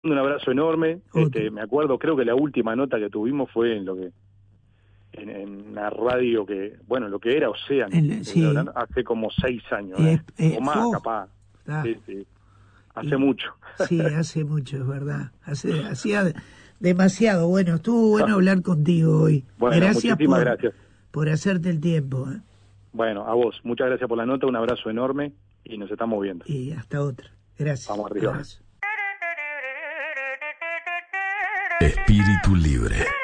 un abrazo enorme. Me acuerdo, creo que la última nota que tuvimos fue en una radio lo que era Océano, Sí. hace como 6 años, o más, capaz. Sí. Hace mucho. Sí, hace mucho, es verdad. Hacía demasiado. Bueno, estuvo bueno hablar contigo hoy. Bueno, gracias gracias por hacerte el tiempo. Bueno, a vos, muchas gracias por la nota, un abrazo enorme y nos estamos viendo. Y hasta otra. Gracias. Vamos arriba. Abrazo. Espíritu Libre.